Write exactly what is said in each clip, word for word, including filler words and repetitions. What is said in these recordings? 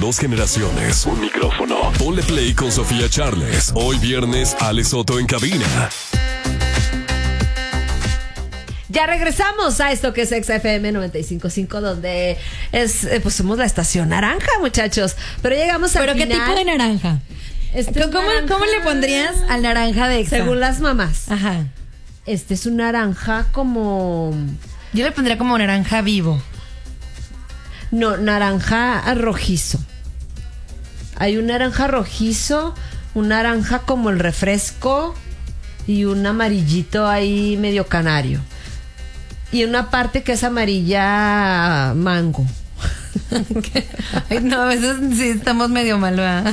dos generaciones, un micrófono. Ponle play con Sofía Charles. Hoy viernes, Ale Soto en cabina. Ya regresamos a esto que es Exa F M noventa y cinco punto cinco, donde es, eh, pues somos la estación naranja, muchachos. Pero llegamos al ¿Pero final. qué tipo de naranja? Este ¿Cómo, naranja, ¿Cómo le pondrías al naranja de Exa? según las mamás. Ajá. Este es un naranja como... Yo le pondría como naranja vivo. No, naranja rojizo. Hay un naranja rojizo, un naranja como el refresco y un amarillito ahí medio canario. Y una parte que es amarilla mango. Ay, no, a veces sí estamos medio mal, ¿verdad?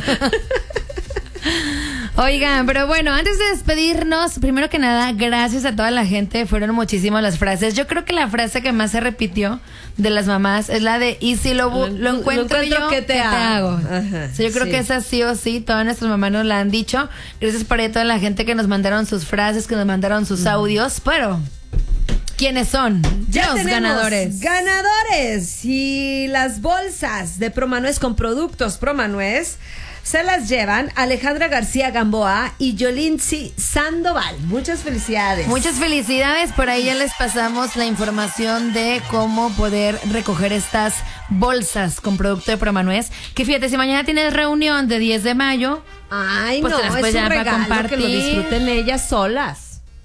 Oigan, pero bueno, antes de despedirnos, primero que nada, gracias a toda la gente, fueron muchísimas las frases. Yo creo que la frase que más se repitió de las mamás es la de, y si lo, lo, lo encuentro, lo encuentro yo, ¿qué te, ¿qué te hago? hago? Ajá, o sea, yo creo sí. que esa sí o sí, todas nuestras mamás nos la han dicho. Gracias para toda la gente que nos mandaron sus frases, que nos mandaron sus audios, pero... ¿quiénes son? Ya los ganadores. Ganadores. Y las bolsas de Promanuez con productos Promanuez se las llevan Alejandra García Gamboa y Yolinzi Sandoval. Muchas felicidades. Muchas felicidades. Por ahí ya les pasamos la información de cómo poder recoger estas bolsas con producto de Promanuez. Que fíjate, si mañana tienes reunión de diez de mayo, ay, pues no, es un regalo que lo disfruten ellas solas.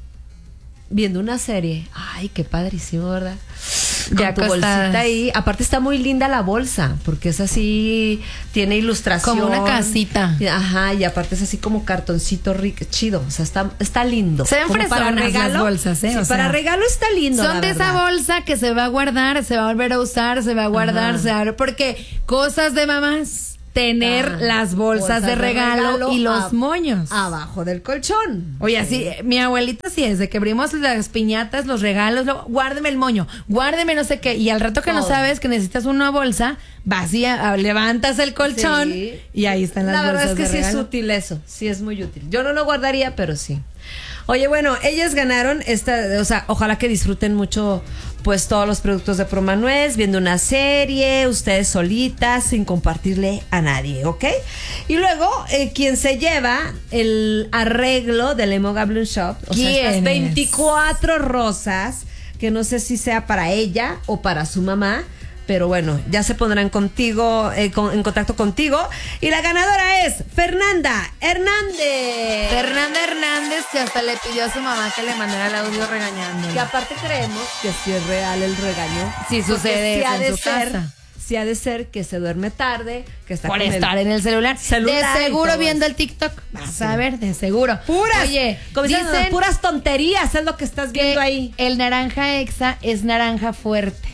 Viendo una serie. Ay, qué padrísimo, ¿verdad? Con ya tu bolsita ahí. Aparte está muy linda la bolsa, porque es así, tiene ilustración. Como una casita. Ajá, y aparte es así como cartoncito rico, chido. O sea, está, está lindo. Se ven fresonas para regalo, las bolsas, ¿eh? Sí, o sea, para regalo está lindo. Son de esa bolsa que se va a guardar, se va a volver a usar, se va a guardar, se va a... porque cosas de mamás. Tener ah, las bolsas, bolsas de, regalo de regalo y los a, moños abajo del colchón. Oye, así, mi abuelita sí es de que abrimos las piñatas, los regalos, luego, guárdeme el moño, guárdeme no sé qué, y al rato que oh. no sabes que necesitas una bolsa, vacía, levantas el colchón sí. y ahí están las La bolsas. La verdad es que de sí regalo. Es útil eso, sí es muy útil. Yo no lo guardaría, pero sí. Oye, bueno, ellas ganaron esta, o sea, ojalá que disfruten mucho pues todos los productos de Promanuez, viendo una serie, ustedes solitas, sin compartirle a nadie, ¿ok? Y luego, eh, quien se lleva el arreglo del Emoga Bloom Shop, o sea, estas veinticuatro rosas, que no sé si sea para ella o para su mamá, pero bueno, ya se pondrán contigo, eh, con, en contacto contigo. Y la ganadora es Fernanda Hernández. Fernanda Hernández, que hasta le pidió a su mamá que le mandara el audio regañando. Que aparte creemos que si es real el regaño. Sí sucede si ha en de su ser, casa. Si ha de ser que se duerme tarde, que está por con estar el en el celular. celular de seguro viendo el TikTok. Vas sí. a ver, de seguro. Puras, Oye, dicen, dicen puras tonterías es lo que estás viendo ahí. El naranja Exa es naranja fuerte.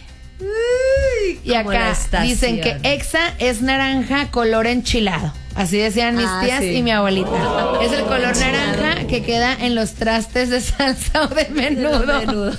Uy, y acá dicen que Exa es naranja color enchilado. Así decían mis ah, tías sí. y mi abuelita. Es el color naranja que queda en los trastes de salsa o de menudo. De menudo.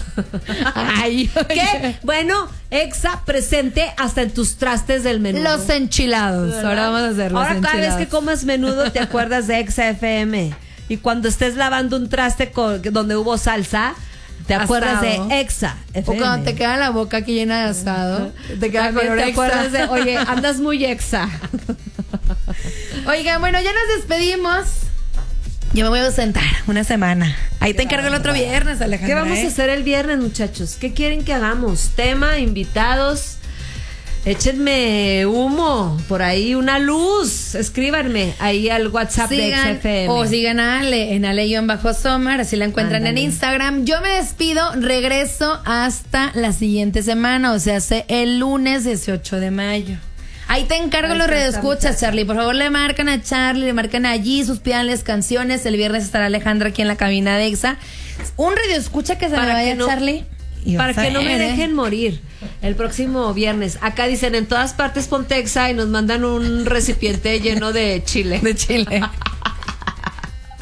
Ay, ¿qué? Bueno, Exa presente hasta en tus trastes del menudo. Los enchilados. ¿verdad? Ahora vamos a hacer los Ahora enchilados. Cada vez que comas menudo te acuerdas de Exa F M. Y cuando estés lavando un traste con, donde hubo salsa, ¿te acuerdas asado. De Exa F M? O cuando te queda la boca aquí llena de asado, te queda color te Exa. Acuerdas de, oye, andas muy Exa. Oigan, bueno, ya nos despedimos. Yo me voy a sentar una semana. Ahí te encargo el otro viernes, Alejandra. ¿Qué vamos ¿eh? a hacer el viernes, muchachos? ¿Qué quieren que hagamos? Tema, invitados. Échenme humo, por ahí una luz. Escríbanme ahí al WhatsApp sigan, de Exa F M. O sigan a Ale en Ale-Somar, así la encuentran Ándale. En Instagram. Yo me despido, regreso hasta la siguiente semana, o sea, hace el lunes dieciocho de mayo. Ahí te encargo ahí los radioescuchas, Charlie. Por favor, le marcan a Charlie, le marcan a Jesus, pídanles canciones. El viernes estará Alejandra aquí en la cabina de Exa. Un radioescucha que se me vaya, no, Charlie. Para que no me dejen morir el próximo viernes. Acá dicen en todas partes ponte Exa y nos mandan un recipiente lleno de chile. De chile.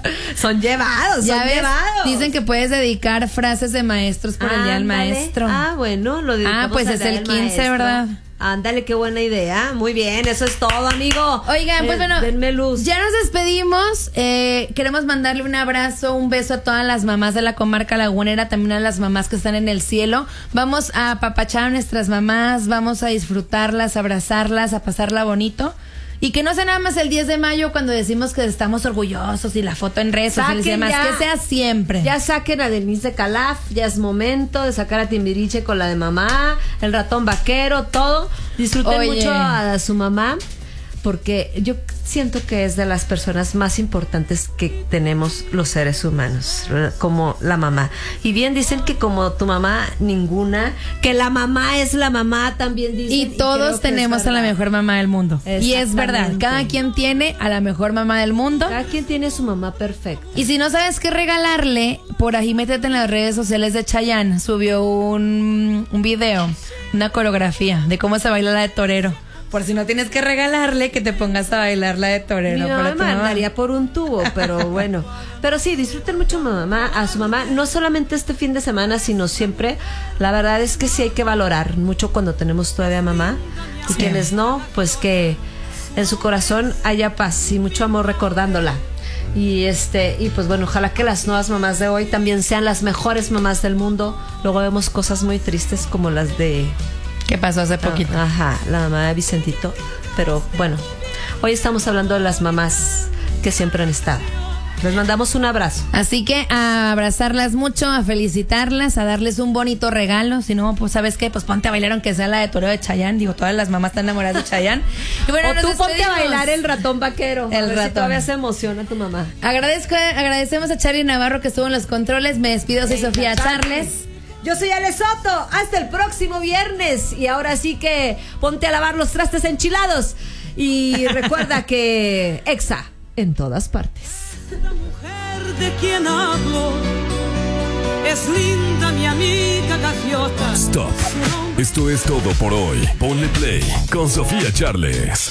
Son llevados, ya son ves, llevados. Dicen que puedes dedicar frases de maestros por el Día del Maestro. Ah, bueno, lo dedicamos Ah, pues al es Día el del quince, Maestro. ¿verdad? Ándale, qué buena idea. Muy bien, eso es todo, amigo. Oigan, pues Eh, bueno, denme luz. ya nos despedimos. Eh, queremos mandarle un abrazo, un beso a todas las mamás de la comarca lagunera, también a las mamás que están en el cielo. Vamos a apapachar a nuestras mamás, vamos a disfrutarlas, a abrazarlas, a pasarla bonito. Y que no sea nada más el diez de mayo cuando decimos que estamos orgullosos y la foto en redes sociales y Saquen demás, ya- que sea siempre. Ya saquen a Denise de Calaf, ya es momento de sacar a Timbiriche con la de mamá, el ratón vaquero, todo. Disfruten Oye. mucho a, a su mamá, porque yo siento que es de las personas más importantes que tenemos los seres humanos, como la mamá. Y bien dicen que como tu mamá, ninguna, que la mamá es la mamá, también dicen. Y todos creo que es tenemos a la verdad. mejor mamá del mundo. Y es verdad, Exactamente. cada quien tiene a la mejor mamá del mundo. Cada quien tiene su mamá perfecta. Y si no sabes qué regalarle, por ahí métete en las redes sociales de Chayanne. Subió un, un video, una coreografía de cómo se baila la de torero. Por si no tienes que regalarle, que te pongas a bailar la de torero. Mi mamá para me tu mamá. mandaría por un tubo, pero bueno. Pero sí, disfruten mucho a, mamá, a su mamá, no solamente este fin de semana, sino siempre. La verdad es que sí hay que valorar mucho cuando tenemos todavía mamá. Y Sí. quienes no, pues que en su corazón haya paz y mucho amor recordándola. Y este, y pues bueno, ojalá que las nuevas mamás de hoy también sean las mejores mamás del mundo. Luego vemos cosas muy tristes como las de ¿Qué pasó hace poquito? Ajá, la mamá de Vicentito. Pero bueno, hoy estamos hablando de las mamás que siempre han estado. Les mandamos un abrazo. Así que a abrazarlas mucho, a felicitarlas, a darles un bonito regalo. Si no, pues ¿sabes qué? Pues ponte a bailar aunque sea la de toreo de Chayanne. Digo, todas las mamás están enamoradas de Chayanne. Y bueno, O nos tú ponte a despedimos. bailar el ratón vaquero. El a ver ratón. si todavía se emociona tu mamá. Agradezco, agradecemos a Charlie Navarro que estuvo en los controles. Me despido, soy Venga, Sofía Charles. Charles. Yo soy Ale Soto. Hasta el próximo viernes. Y ahora sí que ponte a lavar los trastes enchilados. Y recuerda que Exa en todas partes. La mujer de quien hablo es linda mi amiga gaviota. Stop. Esto es todo por hoy. Ponle play con Sofía Charles.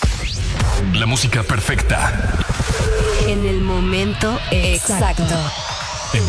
La música perfecta. En el momento exacto.